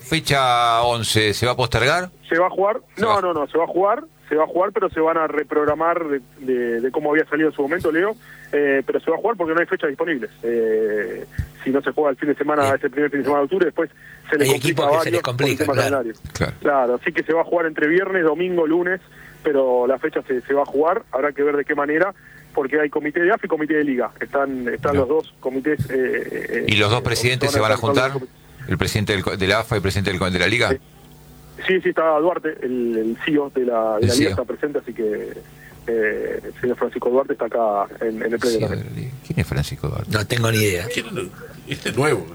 fecha 11 se va a postergar. ¿Se va a jugar? No, se va a jugar, pero se van a reprogramar de cómo había salido en su momento, Leo, pero se va a jugar porque no hay fechas disponibles. Si no se juega el fin de semana, ese primer fin de semana de octubre, después se les complica a varios, se les complica, claro, así que se va a jugar entre viernes, domingo, lunes, pero la fecha se va a jugar, habrá que ver de qué manera, porque hay comité de AFA y comité de Liga, están los dos comités. ¿Y los dos presidentes se van a juntar? ¿El presidente de la AFA y el presidente de la Liga? Sí, está Duarte, el CEO de la Liga está presente, así que el señor Francisco Duarte está acá en el pleno. ¿Quién es Francisco Duarte? No tengo ni idea. Este es nuevo.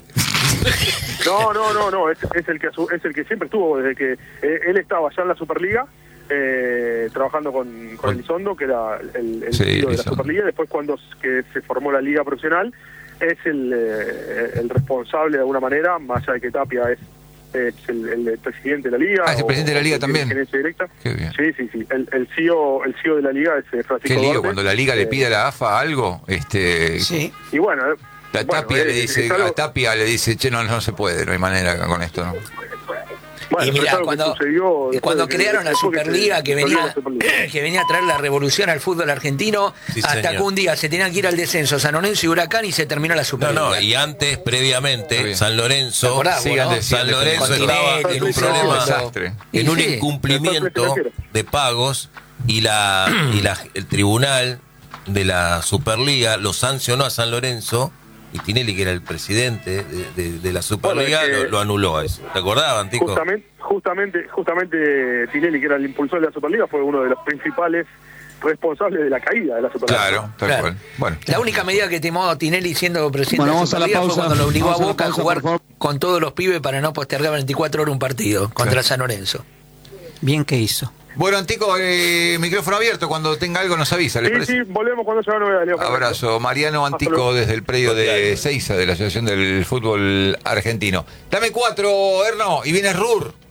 No, es el que siempre estuvo, desde que él estaba ya en la Superliga, trabajando con Elizondo, que era el CEO de la Superliga, después cuando que se formó la Liga Profesional, es el responsable de alguna manera, más allá de que Tapia es el presidente de la Liga. ¿Es el presidente de la Liga también? Directa. Qué bien. Sí. El CEO de la Liga es Francisco Qué lío, Duarte. cuando la Liga le pide a la AFA algo, Sí. Y bueno... Tapia le dice, a Tapia le dice, che, no se puede, no hay manera con esto, ¿no? Bueno, y mira, cuando crearon la Superliga, que venía a traer la revolución al fútbol argentino, hasta que un día se tenían que ir al descenso San Lorenzo y Huracán y se terminó la Superliga. Y antes, previamente, San Lorenzo estaba en un problema, en un incumplimiento de pagos, y el tribunal de la Superliga lo sancionó a San Lorenzo, y Tinelli, que era el presidente de la Superliga, lo anuló a eso. ¿Te acordabas, Tico? Justamente Tinelli, que era el impulsor de la Superliga, fue uno de los principales responsables de la caída de la Superliga. Claro, tal cual. Bueno. La única medida que tomó Tinelli siendo presidente de la Superliga fue cuando lo obligó a Boca a jugar con todos los pibes para no postergar 24 horas un partido contra San Lorenzo. Bien que hizo. Bueno, Antico, micrófono abierto, cuando tenga algo nos avisa. Sí, volvemos cuando haya novedad, Leo. Abrazo. Mariano Antico desde el predio de Seiza, de la Asociación del Fútbol Argentino. Dame 4, Erno, y viene Rur.